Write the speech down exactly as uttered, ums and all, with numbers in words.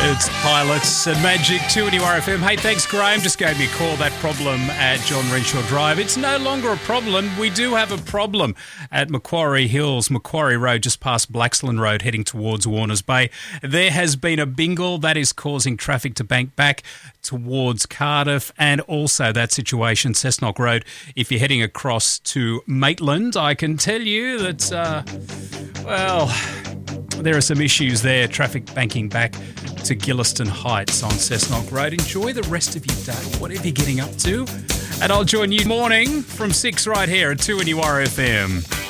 It's Pilots and Magic two N U R F M. Hey, thanks, Graham. Just gave me a call. That problem at John Renshaw Drive. It's no longer a problem. We do have a problem at Macquarie Hills, Macquarie Road, just past Blaxland Road, heading towards Warners Bay. There has been a bingle that is causing traffic to bank back towards Cardiff, and also that situation, Cessnock Road. If you're heading across to Maitland, I can tell you that, uh, well, there are some issues there. Traffic banking back to Gilliston Heights on Cessnock Road. Enjoy the rest of your day, whatever you're getting up to. And I'll join you morning from six right here at two N U R F M.